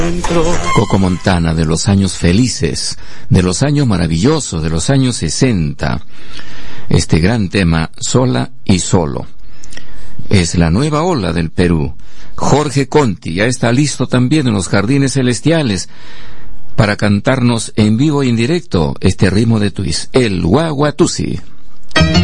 Coco Montana, de los años felices, de los años maravillosos, de los años 60. Este gran tema, Sola y Solo. Es la nueva ola del Perú. Jorge Conti ya está listo también en los Jardines Celestiales para cantarnos en vivo y en directo este ritmo de twist, el Guaguatusi.